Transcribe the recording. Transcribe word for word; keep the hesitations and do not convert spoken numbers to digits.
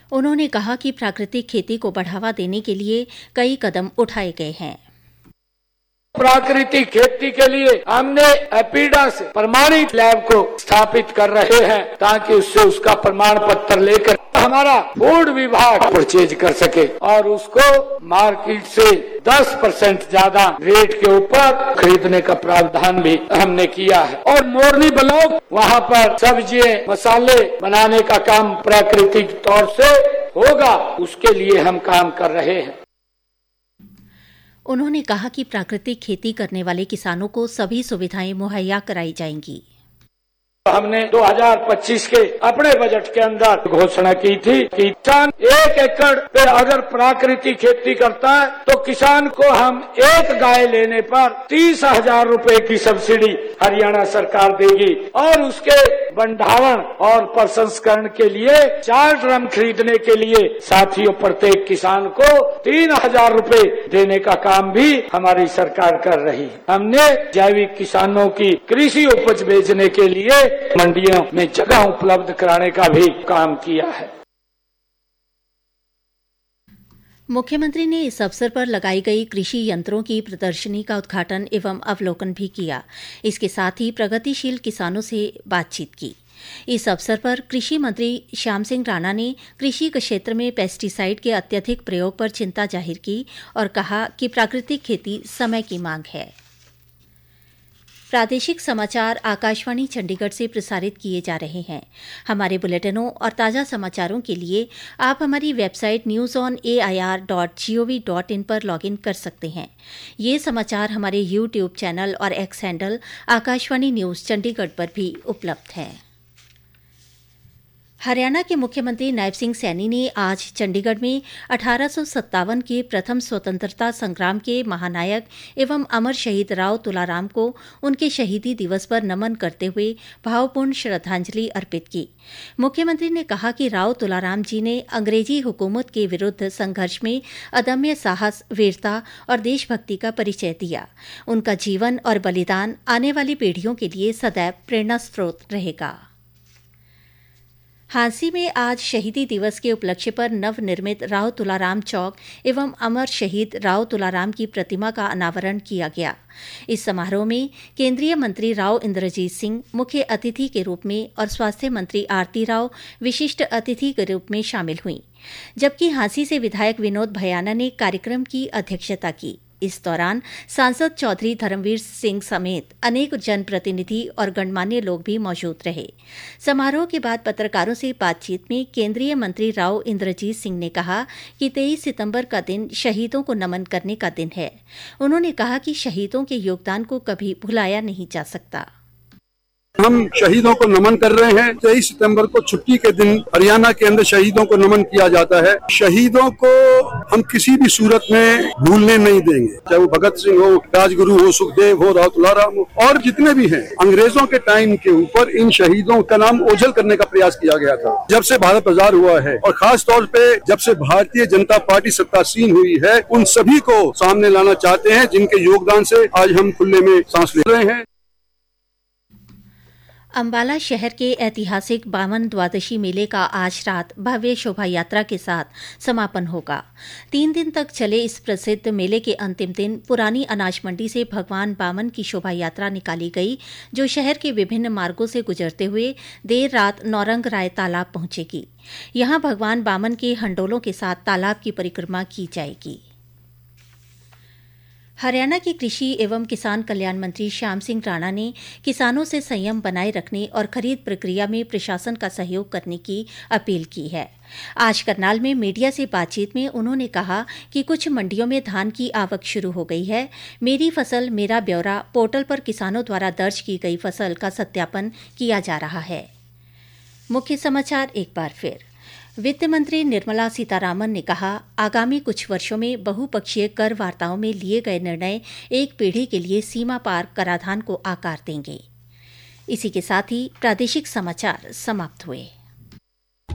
उन्होंने कहा कि प्राकृतिक खेती को बढ़ावा देने के लिए कई कदम उठाए गए हैं। प्राकृतिक खेती के लिए हमने एपीडा से प्रमाणित लैब को स्थापित कर रहे हैं ताकि उससे उसका प्रमाण पत्र लेकर हमारा फूड विभाग परचेज कर सके और उसको मार्केट से दस परसेंट ज्यादा रेट के ऊपर खरीदने का प्रावधान भी हमने किया है। और मोरनी ब्लॉक वहाँ पर सब्जियां मसाले बनाने का काम प्राकृतिक तौर से होगा, उसके लिए हम काम कर रहे हैं। उन्होंने कहा कि प्राकृतिक खेती करने वाले किसानों को सभी सुविधाएं मुहैया कराई जाएंगी। हमने दो हज़ार पच्चीस के अपने बजट के अंदर घोषणा की थी कि किसान एक एकड़ पे अगर प्राकृतिक खेती करता है तो किसान को हम एक गाय लेने पर तीस हजार रूपये की सब्सिडी हरियाणा सरकार देगी और उसके भंडारण और प्रसंस्करण के लिए चार ड्रम खरीदने के लिए साथियों प्रत्येक किसान को तीन हजार रूपये देने का काम भी हमारी सरकार कर रही है। हमने जैविक किसानों की कृषि उपज बेचने के लिए मंडियों में जगह उपलब्ध कराने का भी काम किया है। मुख्यमंत्री ने इस अवसर पर लगाई गई कृषि यंत्रों की प्रदर्शनी का उद्घाटन एवं अवलोकन भी किया। इसके साथ ही प्रगतिशील किसानों से बातचीत की। इस अवसर पर कृषि मंत्री श्याम सिंह राणा ने कृषि के क्षेत्र में पेस्टिसाइड के अत्यधिक प्रयोग पर चिंता जाहिर की और कहा कि प्राकृतिक खेती समय की मांग है। प्रादेशिक समाचार आकाशवाणी चंडीगढ़ से प्रसारित किए जा रहे हैं। हमारे बुलेटिनों और ताज़ा समाचारों के लिए आप हमारी website news on A I R dot G O V dot in पर लॉगिन कर सकते हैं। ये समाचार हमारे यूट्यूब चैनल और x handle Akashvani news Chandigarh पर भी उपलब्ध हैं। हरियाणा के मुख्यमंत्री नायब सिंह सैनी ने आज चंडीगढ़ में अठारह सौ सत्तावन के प्रथम स्वतंत्रता संग्राम के महानायक एवं अमर शहीद राव तुलाराम को उनके शहीदी दिवस पर नमन करते हुए भावपूर्ण श्रद्धांजलि अर्पित की। मुख्यमंत्री ने कहा कि राव तुलाराम जी ने अंग्रेजी हुकूमत के विरुद्ध संघर्ष में अदम्य साहस, वीरता और देशभक्ति का परिचय दिया। उनका जीवन और बलिदान आने वाली पीढ़ियों के लिए सदैव प्रेरणा स्रोत रहेगा। हांसी में आज शहीदी दिवस के उपलक्ष्य पर नवनिर्मित राव तुलाराम चौक एवं अमर शहीद राव तुलाराम की प्रतिमा का अनावरण किया गया। इस समारोह में केंद्रीय मंत्री राव इंद्रजीत सिंह मुख्य अतिथि के रूप में और स्वास्थ्य मंत्री आरती राव विशिष्ट अतिथि के रूप में शामिल हुईं, जबकि हांसी से विधायक विनोद भयाना ने कार्यक्रम की अध्यक्षता की। इस दौरान सांसद चौधरी धर्मवीर सिंह समेत अनेक जनप्रतिनिधि और गणमान्य लोग भी मौजूद रहे। समारोह के बाद पत्रकारों से बातचीत में केंद्रीय मंत्री राव इंद्रजीत सिंह ने कहा कि तेईस सितंबर का दिन शहीदों को नमन करने का दिन है। उन्होंने कहा कि शहीदों के योगदान को कभी भुलाया नहीं जा सकता। हम शहीदों को नमन कर रहे हैं। तेईस सितंबर को छुट्टी के दिन हरियाणा के अंदर शहीदों को नमन किया जाता है। शहीदों को हम किसी भी सूरत में भूलने नहीं देंगे, चाहे वो भगत सिंह हो, राजगुरु हो, सुखदेव हो, राव तुलाराम हो और जितने भी हैं। अंग्रेजों के टाइम के ऊपर इन शहीदों का नाम ओझल करने का प्रयास किया गया था। जब से भारत आजाद हुआ है और खास तौर पे जब से भारतीय जनता पार्टी सत्तासीन हुई है, उन सभी को सामने लाना चाहते हैं जिनके योगदान से आज हम खुले में सांस ले रहे हैं। अंबाला शहर के ऐतिहासिक बावन द्वादशी मेले का आज रात भव्य शोभा यात्रा के साथ समापन होगा। तीन दिन तक चले इस प्रसिद्ध मेले के अंतिम दिन पुरानी अनाज मंडी से भगवान बामन की शोभा यात्रा निकाली गई, जो शहर के विभिन्न मार्गों से गुजरते हुए देर रात नौरंग राय तालाब पहुंचेगी। यहां भगवान बामन के हंडोलों के साथ तालाब की परिक्रमा की जाएगी। हरियाणा के कृषि एवं किसान कल्याण मंत्री श्याम सिंह राणा ने किसानों से संयम बनाए रखने और खरीद प्रक्रिया में प्रशासन का सहयोग करने की अपील की है। आज करनाल में मीडिया से बातचीत में उन्होंने कहा कि कुछ मंडियों में धान की आवक शुरू हो गई है। मेरी फसल मेरा ब्यौरा पोर्टल पर किसानों द्वारा दर्ज की गई फसल का सत्यापन किया जा रहा है। मुख्य समाचार एक बार फिर। वित्त मंत्री निर्मला सीतारामन ने कहा, आगामी कुछ वर्षों में बहुपक्षीय कर वार्ताओं में लिए गए निर्णय एक पीढ़ी के लिए सीमा पार कराधान को आकार देंगे। इसी के साथ ही प्रादेशिक समाचार समाप्त हुए।